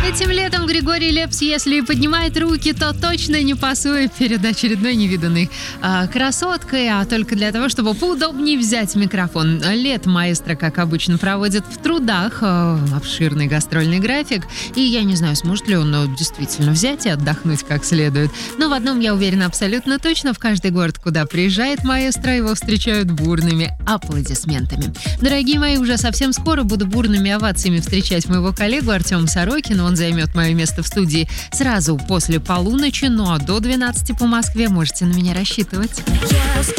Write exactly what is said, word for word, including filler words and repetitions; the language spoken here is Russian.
Этим летом Григорий Лепс, если и поднимает руки, то точно не пасует перед очередной невиданной а, красоткой, а только для того, чтобы поудобнее взять микрофон. Лет маэстро, как обычно, проводит в трудах, а, обширный гастрольный график, и я не знаю, сможет ли он ну, действительно взять и отдохнуть как следует. Но в одном я уверена абсолютно точно: в каждый город, куда приезжает маэстро, его встречают бурными аплодисментами. Дорогие мои, уже совсем скоро буду бурными овациями встречать моего коллегу Артема Сорокина. Он займет мое место в студии сразу после полуночи, ну а до двенадцати по Москве можете на меня рассчитывать.